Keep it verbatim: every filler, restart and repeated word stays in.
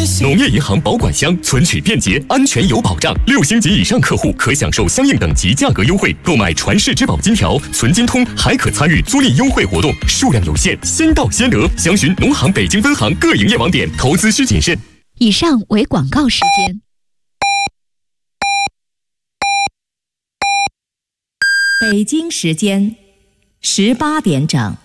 农业银行保管箱存取便捷，安全有保障。六星级以上客户可享受相应等级价格优惠，购买传世之宝金条、存金通还可参与租赁优惠活动，数量有限，先到先得。详询农行北京分行各营业网点，投资需谨慎。 以上为广告时间。 北京时间十八点整。